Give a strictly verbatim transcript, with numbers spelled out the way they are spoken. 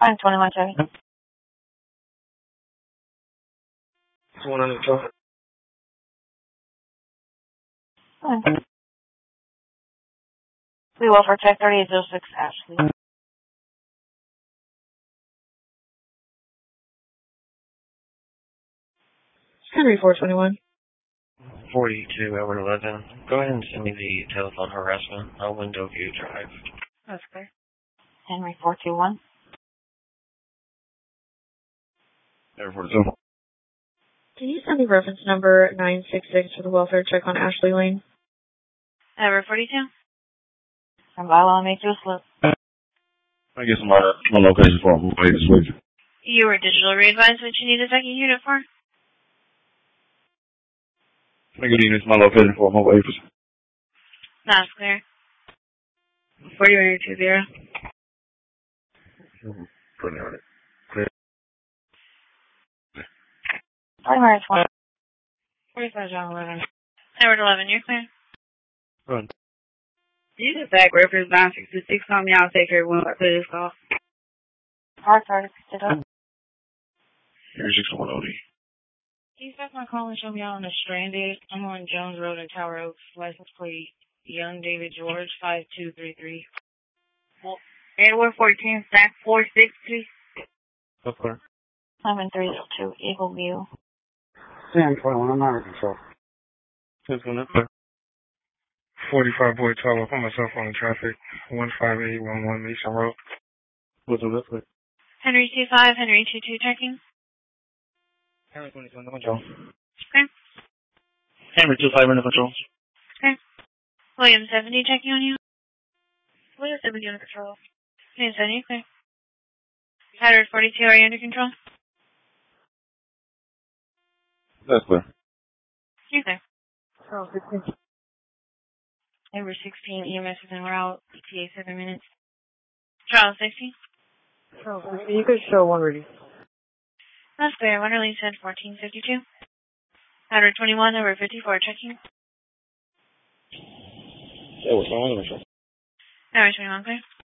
Fine, twenty-one seven. one hundred twelve. Fine. We will for check thirty-eight oh six Ashley. Henry four twenty-one. forty-two Edward eleven. Go ahead and send me the telephone harassment. I'll window view drive. That's clear. Henry four two one. Edward forty-two. Can you send me reference number nine six six for the welfare check on Ashley Lane? Edward forty-two. I'm bylaw and make you a slip. I guess my, my location for my way this week. You were digital re-advised what you need a second unit for? I can use my location for my way. That's clear. four two two zero. Pretty hard. Clear. Primary twenty. forty-five John eleven. Edward eleven, you're clear. Run. You just back reference nine six two six. Call me. I'll take care of one after this call. Park already picked it up. Here, six one O D. Can you stop my call and show me out on the Stranded? I'm on Jones Road in Tower Oaks. License plate Young David George five two three three. Well, Edward fourteen, stack four six, please. That's clear. seven three oh two, Eagle View. ten twenty-one, I'm not in control. That's one clear. forty-five Boyd twelve, I put myself on the traffic. one five eight one one Mason Road. What's on this way? Henry two five, Henry two two checking. Henry twenty-two under control. Okay. Henry two five under control. Okay. William seventy checking on you. William seventy under control. William seventy, clear. Edward forty-two, are you under control? That's clear. You're clear. Oh, sixteen. Edward sixteen, E M S is en route. E T A seven minutes. Charles sixteen. Oh, you could show one ready. That's clear. One release at fourteen fifty-two. Edward twenty-one, over fifty-four checking. That was on. Edward twenty-one, clear.